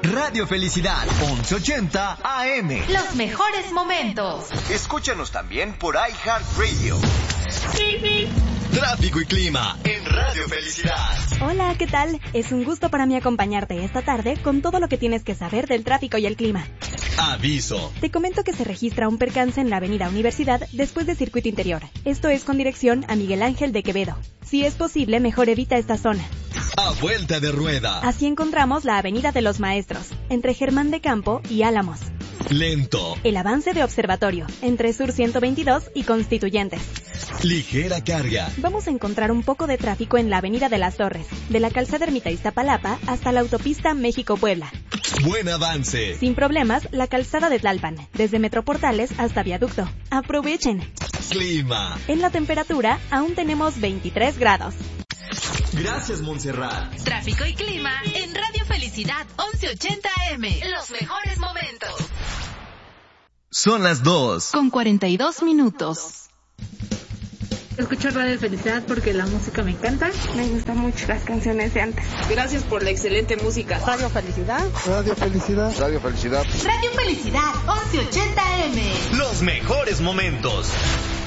Radio Felicidad, 1180 AM. Los mejores momentos. Escúchanos también por iHeartRadio. Tráfico y clima en Radio Felicidad. Hola, ¿qué tal? Es un gusto para mí acompañarte esta tarde con todo lo que tienes que saber del tráfico y el clima. Aviso. Te comento que se registra un percance en la avenida Universidad después de Circuito Interior. Esto es con dirección a Miguel Ángel de Quevedo. Si es posible, mejor evita esta zona. A vuelta de rueda. Así encontramos la avenida de los Maestros, entre Germán de Campo y Álamos. Lento. El avance de Observatorio, entre Sur 122 y Constituyentes. Ligera carga. Vamos a encontrar un poco de tráfico en la avenida de las Torres, de la calzada Ermita Iztapalapa hasta la autopista México-Puebla. Buen avance. Sin problemas, la calzada de Tlalpan, desde Metroportales hasta Viaducto. ¡Aprovechen! Clima. En la temperatura, aún tenemos 23 grados. Gracias, Montserrat. Tráfico y clima en Radio Felicidad 1180 AM. Los mejores momentos. Son las 2. Con 42 minutos. Escucho Radio Felicidad porque la música me encanta. Me gustan mucho las canciones de antes. Gracias por la excelente música. Radio Felicidad. Radio Felicidad. Radio Felicidad. Radio Felicidad 1180 AM. Los mejores momentos.